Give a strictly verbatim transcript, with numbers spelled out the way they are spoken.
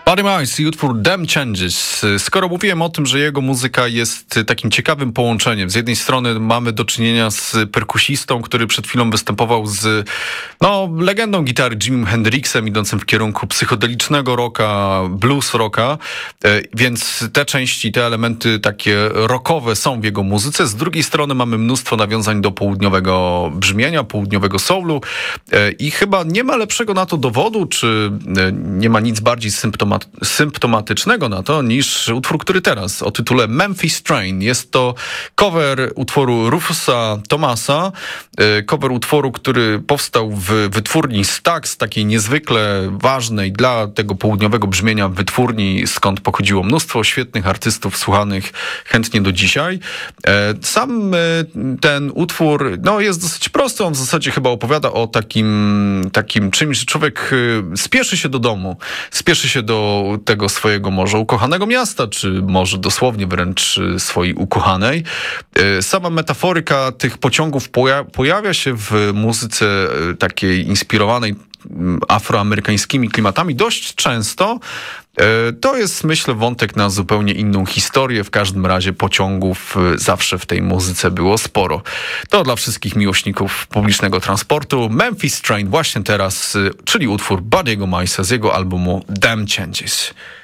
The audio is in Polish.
Buddy Miles i utwór Them Changes. Skoro mówiłem o tym, że jego muzyka jest takim ciekawym połączeniem. Z jednej strony mamy do czynienia z perkusistą, który przed chwilą występował z no, legendą gitary Jimim Hendrixem, idącym w kierunku psychodelicznego rocka, blues rocka, więc te części, te elementy takie rockowe są w jego muzyce. Z drugiej strony mamy mnóstwo nawiązań do południowego brzmienia, południowego soulu i chyba nie ma lepszego na to dowodu, czy nie ma nic bardziej symptomatycznego symptomatycznego na to, niż utwór, który teraz o tytule Memphis Train. Jest to cover utworu Rufusa Thomasa, cover utworu, który powstał w wytwórni Stax, takiej niezwykle ważnej dla tego południowego brzmienia wytwórni, skąd pochodziło mnóstwo świetnych artystów słuchanych chętnie do dzisiaj. Sam ten utwór no, jest dosyć prosty, on w zasadzie chyba opowiada o takim, takim czymś, że człowiek spieszy się do domu, spieszy się do tego swojego może ukochanego miasta, czy może dosłownie wręcz swojej ukochanej. Sama metaforyka tych pociągów poja- pojawia się w muzyce takiej inspirowanej afroamerykańskimi klimatami dość często. To jest, myślę, wątek na zupełnie inną historię. W każdym razie pociągów zawsze w tej muzyce było sporo. To dla wszystkich miłośników publicznego transportu. Memphis Train właśnie teraz, czyli utwór Buddy'ego Milesa z jego albumu Them Changes.